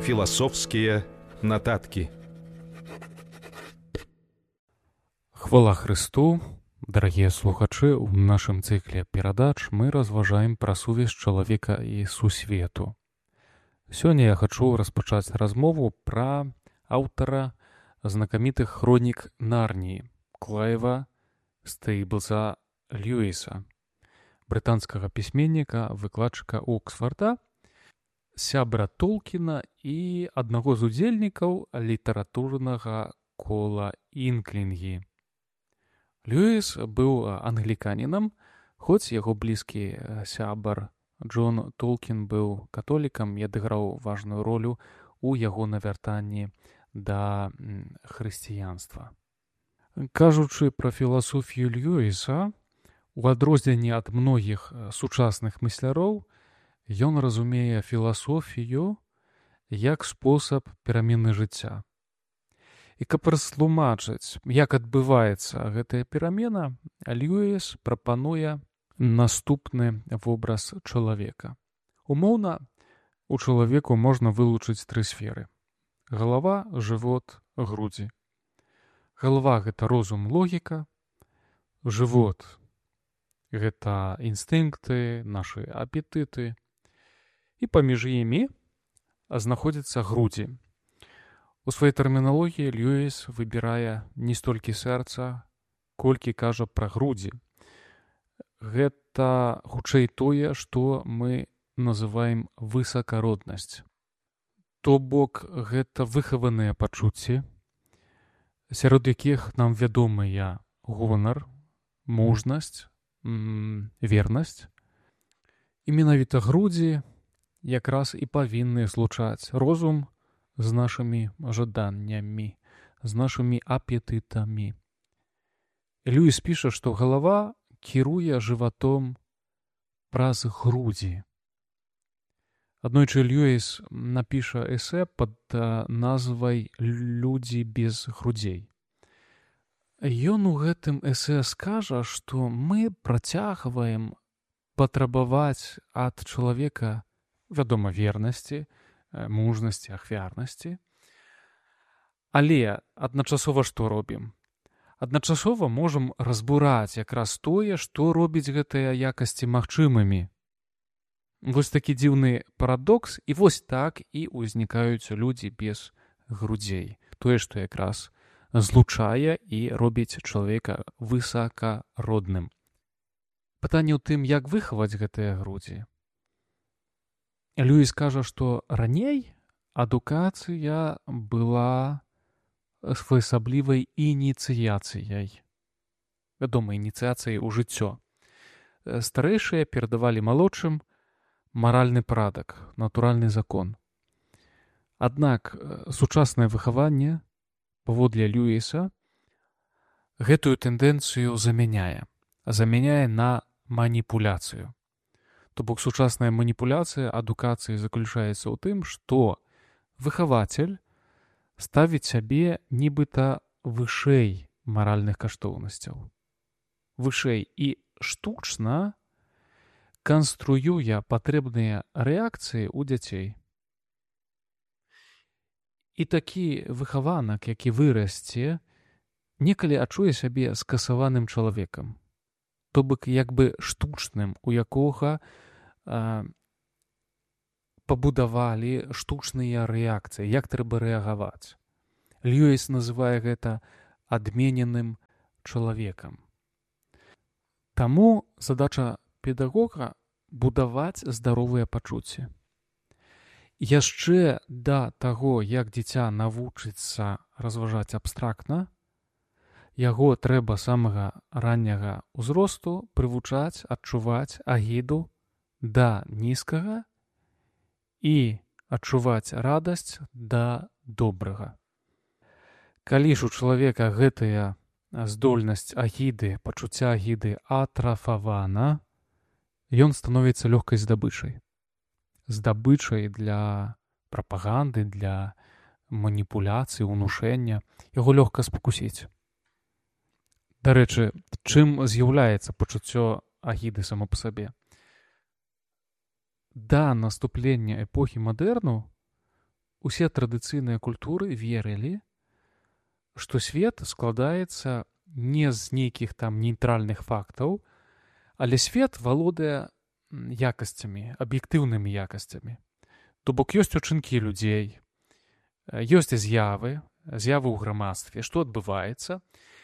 Філасофскія нататкі. Хвала Христу, дарагія слухачы, у нашым цыкле перадач мы разважаем пра сувязь чалавека і сусвету. Сёння я хачу распачаць размову пра аўтара знакамітых хронік Нарніі Клайва Стейблза Льюіса, брытанскага пісьменніка, выкладчыка Оксфарда, сябра Толкіна і аднаго з удзельнікаў літаратурнага кола Інклінгі. Льюіс быў англіканінам, хоць яго блізкі сябар Джон Толкін быў католікам і адыграў важную ролю ў яго навяртанні да хрысціянства. Кажучы пра філасофію Льюіса, у адрозненні ад многіх сучасных мысляроў, ён разумее філасофію як спосаб перамены жыцця. І каб растлумачыць, як адбываецца гэтая перамена, Льюіс прапануе наступны вобраз чалавека. Умоўна, у чалавеку можна вылучыць тры сферы: галава, жывот, грудзі. Галава — гэта розум, логіка, жывот — гэта інстынкты, нашы апетыты, і паміж імі знаходзяцца грудзі. У сваёй тэрміналогіі Льюіс выбірае не столькі сэрца, колькі кажа пра грудзі. Гэта хутчэй тое, што мы называем высакароднасць. То бок гэта выхаваныя пачуцці, сярод якіх нам вядомыя гонар, мужнасць, вернасць. І менавіта грудзі якраз і павінны злучаць розум з нашымі жаданнямі, з нашымі апетытамі. Льюіс піша, што галава кіруе жыватом праз грудзі. Аднойчы Льюіс напіша эсэ пад назвай «Людзі без грудзей». Ён у гэтым эсэ скажа, што мы працягваем патрабаваць ад чалавека, вядома, вернасці, мужнасці, ахвярнасці. Але адначасова што робім? Адначасова можам разбураць якраз тое, што робіць гэтыя якасці магчымымі. Вось такі дзіўны парадокс, і вось так і ўзнікаюць людзі без грудзей. Тое, што якраз злучае і робіць чалавека высакародным. Пытанне ў тым, як выхаваць гэтыя грудзі. Льюіс кажа, што раней адукацыя была своеасаблівай ініцыяцыяй. Вядома, ініцыяцыяй у жыццё. Старэйшыя перадавалі малодшым маральны парадак, натуральны закон. Аднак сучаснае выхаванне, паводле Льюіса, гэтую тэндэнцыю замяняе на маніпуляцыю. То бок сучасная маніпуляцыя адукацыі заключаецца ў тым, што выхавацель ставіць сябе нібыта вышэй маральных каштоўнасцяў. Вышэй і штучна канструюе патрэбныя рэакцыі ў дзяцей. І такі выхаванак, які вырасце, некалі адчуе сябе скасаваным чалавекам. То бок як бы штучным, у якога пабудавалі штучныя рэакцыі, як трэба рэагаваць. Льюіс называе гэта адмененым чалавекам. Таму задача педагога будаваць здаровыя пачуцці. Яшчэ да таго, як дзіця навучыцца разважаць абстрактна, яго трэба самага ранняга ўзросту прывучаць адчуваць агіду да нізкага і адчуваць радасць да добрага. Калі ж у чалавека гэтая здольнасць агіды, пачуцця агіды атрафавана, ён становіцца лёгкай здабычай. Здабычай для прапаганды, для маніпуляцый, унушэння. Яго лёгка спакусіць. Дарэчы, чым з'яўляецца пачуццё агіды само па сабе? Да наступлення епохі модерну усе традыцыйныя культуры верылі, што свет складаецца не з нейкіх там нейтральных фактаў, але свет валодае якасцямі, аб'ектыўнымі якасцямі. То бок ёсць учынкі людзей, ёсць з'явы ў грамадстве, што адбываецца,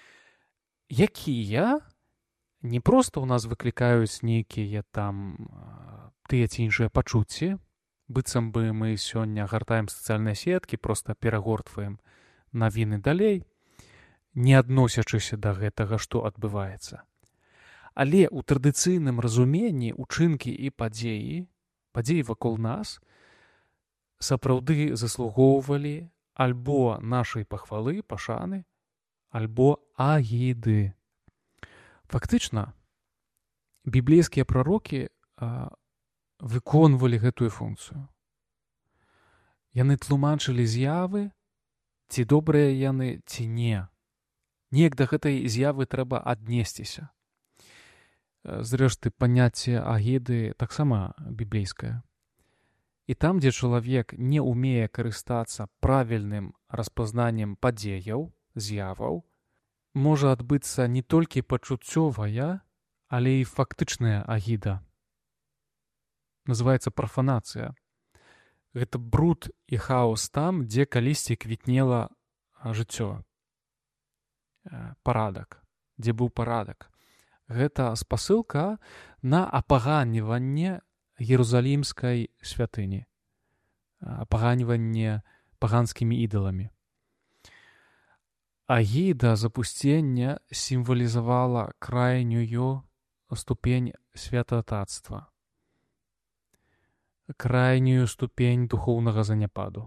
якія не проста ў нас выклікаюць нейкія там тыя ці іншыя пачуцці, быццам бы мы сёння гартаем сацыяльныя сеткі, проста перагортваем навіны далей, не адносячыся да гэтага, што адбываецца. Але ў традыцыйным разуменні учынкі і падзеі вакол нас сапраўды заслугоўвалі альбо нашай пахвалы, пашаны, альбо агіды. Фактычна, біблейскія прарокі выконвалі гэтую функцыю. Яны тлумачылі з'явы, ці добрыя яны, ці не. Неяк да гэтай з'явы трэба аднесціся. Зрэшты, паняцце агіды таксама біблейскае. І там, дзе чалавек не ўмее карыстацца правільным распазнаннем падзеяў, з'яваў, можа адбыцца не толькі пачуццёвая, але і фактычная агіда. Называецца прафанацыя. Гэта бруд і хаос там, дзе калісьці квітнела жыццё. Парадак. Дзе быў парадак. Гэта спасылка на апаганьванне Ерусалімскай святыні. Апаганьванне паганскімі ідаламі. Агіда запусцення сімвалізавала крайнюю ступень святататства. Крайнюю ступень духоўнага заняпаду.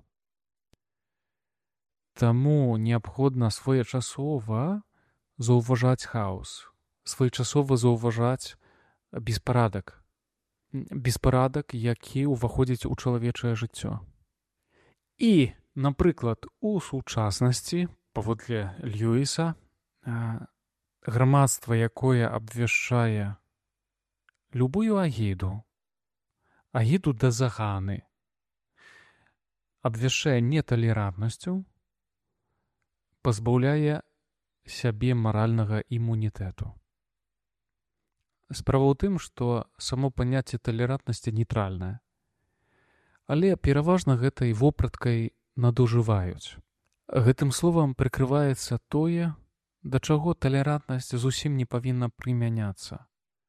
Таму неабходна своечасова заўважаць хаос, своечасова заўважаць беспарадак. Беспарадак, які ўваходзіць у чалавечае жыццё. І, напрыклад, у сучаснасці, паводле Льюіса, грамадства, якое абвяшчае любую агіду да заганы, абвяшчае неталерантнасцю, пазбаўляе сябе маральнага імунітэту. Справа ў тым, што само паняцце талерантнасці нейтральнае. Але пераважна гэтай вопраткай надужываюць. Гэтым словам прыкрываецца тое, да чаго талерантнасць зусім не павінна прымяняцца.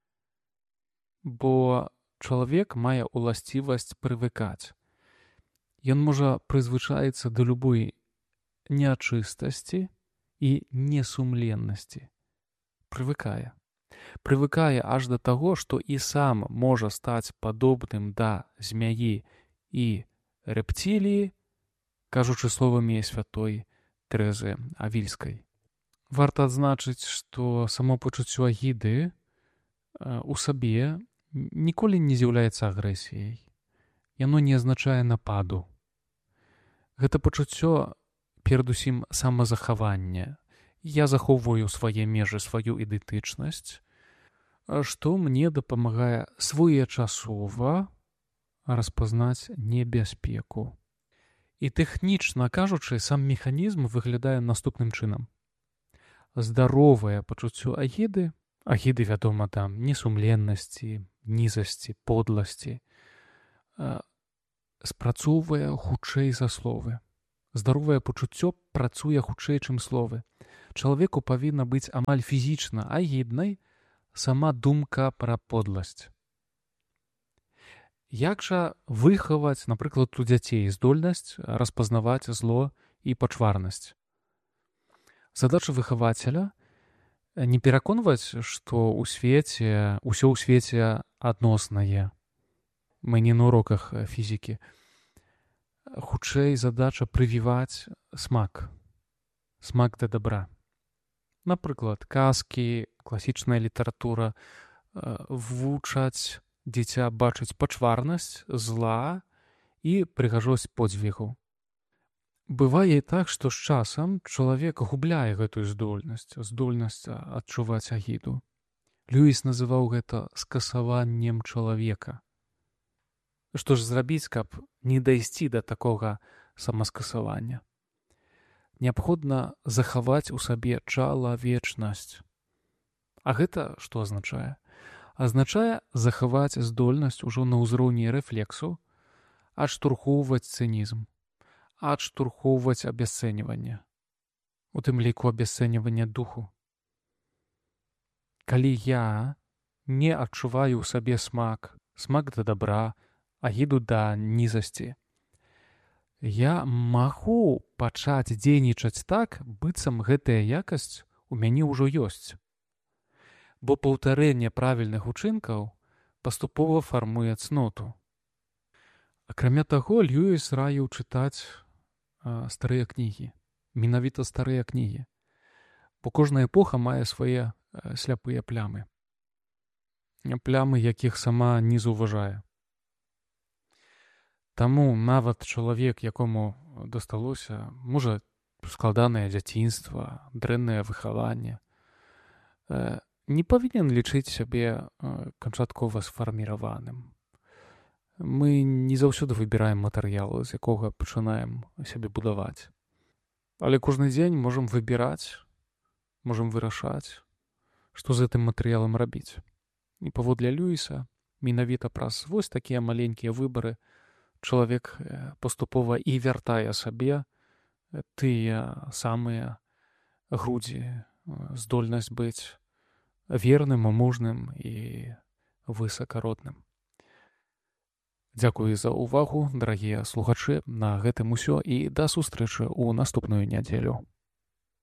Бо чалавек мае ўласцівасць прывыкаць. Ён можа прызвычаіцца да любой нячыстасці і несумленнасці. Прывыкае. Прывыкае аж да таго, што і сам можа стаць падобным да змяі і рэптыліі, кажучы словамі святой Тэрэзы Авільскай. Варта адзначыць, што само пачуццё агіды у сабе ніколі не з'яўляецца агрэсіяй. Яно не азначае нападу. Гэта пачуццё перадусім самазахаванне. Я захоўваю свае межы, сваю ідэнтычнасць, што мне дапамагае своечасова распазнаць небяспеку. І тэхнічна кажучы, сам механізм выглядае наступным чынам. Здаровае пачуццё агіды, вядома, там, несумленнасці, нізасці, подласці, спрацоўвае хутчэй за словы. Здаровае пачуццё працуе хутчэй, чым словы. Чалавеку павінна быць амаль фізічна агіднай сама думка пра подласць. Як жа выхаваць, напрыклад, у дзяцей здольнасць распазнаваць зло і пачварнасць? Задача выхавацеля не пераконваць, што ўсё ў свеце адноснае. Мы не на уроках фізікі. Хутчэй задача прывіваць смак да дабра. Напрыклад, казкі, класічная літаратура вучаць дзіця бачыць пачварнасць, зла і прыгажосць подзвігу. Бывае і так, што з часам чалавек губляе гэтую здольнасць адчуваць агіду. Льюіс называў гэта скасаваннем чалавека. Што ж зрабіць, каб не дайсці да такога самаскасавання. Неабходна захаваць у сабе чалавечнасць. А гэта што азначае? Азначае захаваць здольнасць ужо на ўзроўні рэфлексу, адштурхоўваць цынізм, адштурхоўваць абясцэньванне, у тым ліку абясцэньванне духу. Калі я не адчуваю ў сабе смак да дабра, агіду да нізасці, я магу пачаць дзейнічаць так, быццам гэтая якасць у мяне ўжо ёсць. Бо паўтарэнне правільных учынкаў паступова фармуе цноту. Акрамя таго, Льюіс раіў чытаць старыя кнігі, менавіта старыя кнігі, бо кожная эпоха мае свае сляпыя плямы, якіх сама не заўважае. Таму нават чалавек, якому дасталося, можа, складанае дзяцінства, дрэннае выхаванне, не павінен лічыць сябе канчаткова сфарміраваным. Мы не заўсёды выбіраем матэрыял, з якога пачынаем сябе будаваць. Але кожны дзень можам выбіраць, можам вырашаць, што з гэтым матэрыялам рабіць. І паводле Льюіса, менавіта праз вось такія маленькія выбары чалавек паступова і вяртае сабе тыя самыя грудзі, здольнасць быць верным, мужным і высакародным. Дзякую за ўвагу, дарагія слухачы, на гэтым усё і да сустрэчы ў наступную нядзелю.